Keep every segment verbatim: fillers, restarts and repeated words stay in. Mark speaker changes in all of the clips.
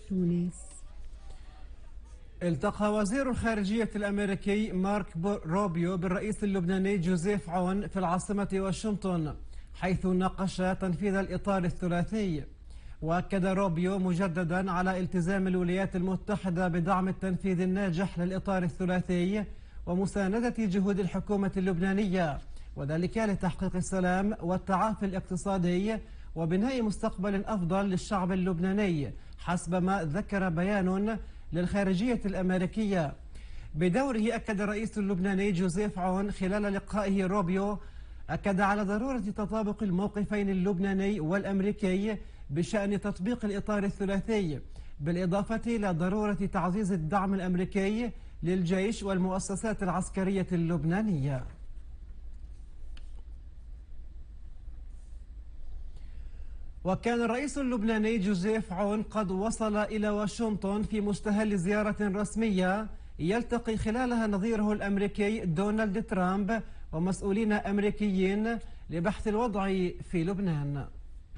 Speaker 1: تونس.
Speaker 2: التقى وزير الخارجية الأمريكي مارك روبيو بالرئيس اللبناني جوزيف عون في العاصمة واشنطن، حيث ناقش تنفيذ الإطار الثلاثي. وأكد روبيو مجددا على التزام الولايات المتحدة بدعم التنفيذ الناجح للإطار الثلاثي ومساندة جهود الحكومة اللبنانية، وذلك لتحقيق السلام والتعافي الاقتصادي وبناء مستقبل أفضل للشعب اللبناني، حسب ما ذكر بيان للخارجية الأمريكية. بدوره أكد الرئيس اللبناني جوزيف عون خلال لقائه روبيو أكد على ضرورة تطابق الموقفين اللبناني والأمريكي بشأن تطبيق الإطار الثلاثي، بالإضافة إلى ضرورة تعزيز الدعم الأمريكي للجيش والمؤسسات العسكرية اللبنانية. وكان الرئيس اللبناني جوزيف عون قد وصل إلى واشنطن في مستهل زيارة رسمية يلتقي خلالها نظيره الأمريكي دونالد ترامب ومسؤولين أمريكيين لبحث الوضع في لبنان.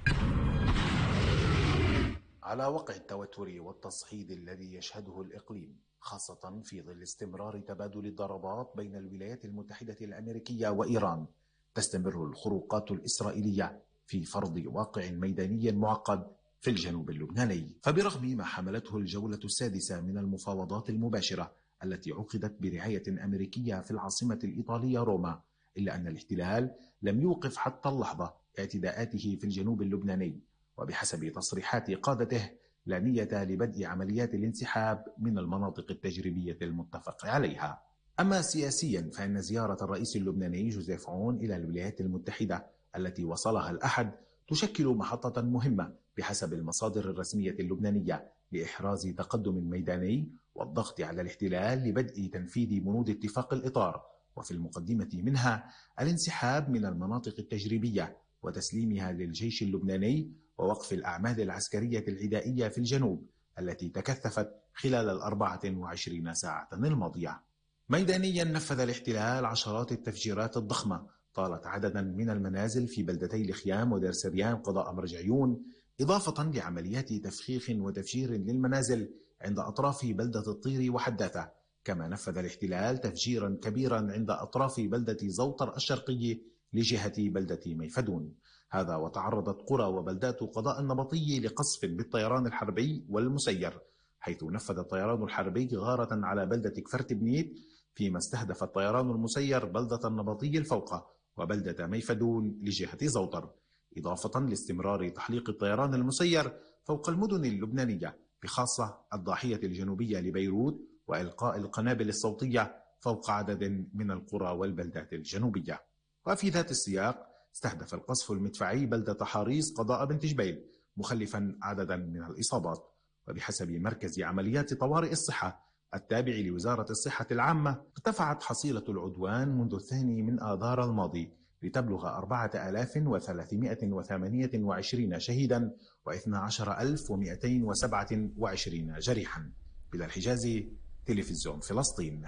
Speaker 3: على وقع التوتر والتصعيد الذي يشهده الإقليم، خاصة في ظل استمرار تبادل الضربات بين الولايات المتحدة الأمريكية وإيران، تستمر الخروقات الإسرائيلية في فرض واقع ميداني معقد في الجنوب اللبناني. فبرغم ما حملته الجولة السادسة من المفاوضات المباشرة التي عقدت برعاية أمريكية في العاصمة الإيطالية روما، إلا أن الاحتلال لم يوقف حتى اللحظة اعتداءاته في الجنوب اللبناني، وبحسب تصريحات قادته لا نية لبدء عمليات الانسحاب من المناطق التجريبية المتفق عليها. أما سياسيا فإن زيارة الرئيس اللبناني جوزيف عون إلى الولايات المتحدة التي وصلها الأحد تشكل محطة مهمة بحسب المصادر الرسمية اللبنانية لإحراز تقدم ميداني والضغط على الاحتلال لبدء تنفيذ بنود اتفاق الإطار، وفي المقدمة منها الانسحاب من المناطق التجريبية وتسليمها للجيش اللبناني ووقف الأعمال العسكرية العدائية في الجنوب التي تكثفت خلال الأربعة وعشرين ساعة الماضية. ميدانيا نفذ الاحتلال عشرات التفجيرات الضخمة طالت عددا من المنازل في بلدتي الخيام ودير سريان قضاء مرجعيون، إضافة لعمليات تفخيخ وتفجير للمنازل عند أطراف بلدة الطير وحداثة. كما نفذ الاحتلال تفجيرا كبيرا عند أطراف بلدة زوطر الشرقي لجهة بلدة ميفدون. هذا وتعرضت قرى وبلدات قضاء النبطي لقصف بالطيران الحربي والمسير، حيث نفذ الطيران الحربي غارة على بلدة كفرت بنيت، فيما استهدف الطيران المسير بلدة النبطي الفوقة وبلدة ميفدون لجهة زوطر، إضافة لاستمرار تحليق الطيران المسير فوق المدن اللبنانية بخاصة الضاحية الجنوبية لبيروت، وإلقاء القنابل الصوتية فوق عدد من القرى والبلدات الجنوبية. وفي ذات السياق استهدف القصف المدفعي بلدة حاريص قضاء بنت جبيل مخلفا عددا من الإصابات. وبحسب مركز عمليات طوارئ الصحة التابع لوزارة الصحة العامة، ارتفعت حصيلة العدوان منذ الثاني من آذار الماضي لتبلغ أربعة آلاف وثلاثمائة وثمانية وعشرين شهيدا واثني عشر ألف ومئتين وسبعة وعشرين جريحا. بلا الحجازي، تلفزيون فلسطين.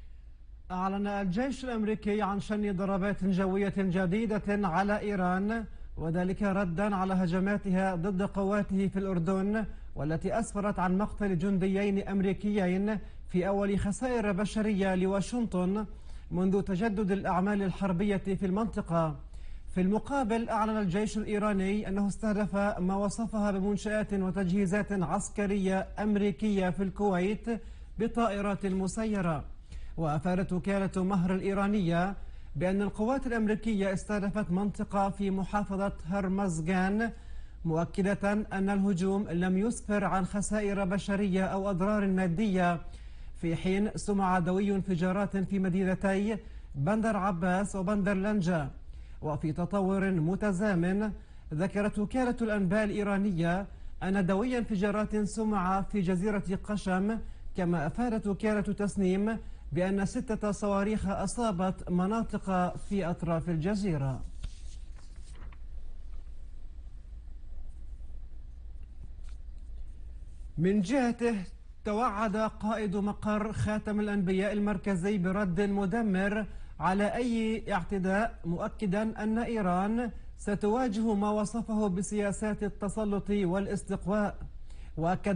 Speaker 2: أعلن الجيش الأمريكي عن شن ضربات جوية جديدة على إيران، وذلك ردا على هجماتها ضد قواته في الأردن، والتي أسفرت عن مقتل جنديين أمريكيين في أول خسائر بشرية لواشنطن منذ تجدد الأعمال الحربية في المنطقة. في المقابل أعلن الجيش الإيراني أنه استهدف ما وصفها بمنشآت وتجهيزات عسكرية أمريكية في الكويت بطائرات مسيرة. وأفادت وكالة مهر الإيرانية بأن القوات الأمريكية استهدفت منطقة في محافظة هرمزغان، مؤكدة أن الهجوم لم يسفر عن خسائر بشرية أو أضرار مادية، في حين سمع دوي انفجارات في مدينتي بندر عباس وبندر لنجا. وفي تطور متزامن ذكرت وكالة الأنباء الإيرانية أن دوي انفجارات سمع في جزيرة قشم، كما أفادت وكالة تسنيم بأن ستة صواريخ أصابت مناطق في أطراف الجزيرة. من جهته توعد قائد مقر خاتم الأنبياء المركزي برد مدمر على أي اعتداء، مؤكدا أن إيران ستواجه ما وصفه بسياسات التسلط والاستقواء. وأكد